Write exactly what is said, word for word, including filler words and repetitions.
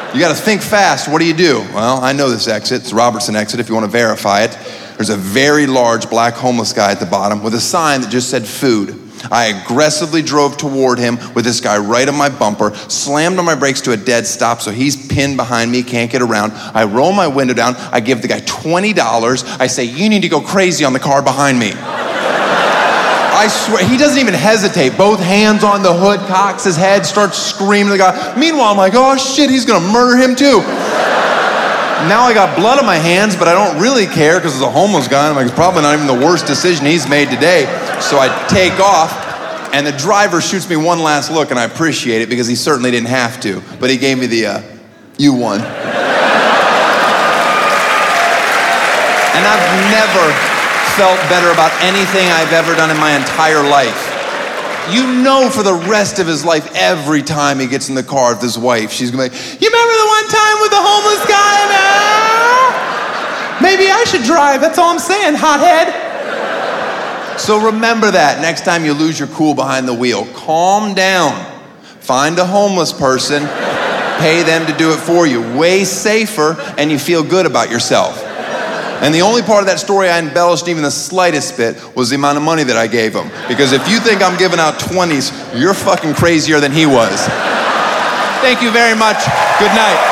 You gotta think fast. What do you do? Well, I know this exit. It's Robertson exit if you wanna verify it. There's a very large black homeless guy at the bottom with a sign that just said food. I aggressively drove toward him with this guy right on my bumper, slammed on my brakes to a dead stop so he's pinned behind me, can't get around. I roll my window down, I give the guy twenty dollars. I say, you need to go crazy on the car behind me. I swear, he doesn't even hesitate. Both hands on the hood, cocks his head, starts screaming at the guy. Meanwhile, I'm like, oh shit, he's gonna murder him too. Now I got blood on my hands, but I don't really care because it's a homeless guy. I'm like, it's probably not even the worst decision he's made today. So I take off, and the driver shoots me one last look, and I appreciate it because he certainly didn't have to. But he gave me the, uh, you won. And I've never felt better about anything I've ever done in my entire life. You know for the rest of his life, every time he gets in the car with his wife, she's gonna be like, you remember the one time with the homeless guy? Nah? Maybe I should drive, that's all I'm saying, hothead. So remember that next time you lose your cool behind the wheel. Calm down. Find a homeless person, pay them to do it for you. Way safer, and you feel good about yourself. And the only part of that story I embellished even the slightest bit was the amount of money that I gave him. Because if you think I'm giving out twenties, you're fucking crazier than he was. Thank you very much. Good night.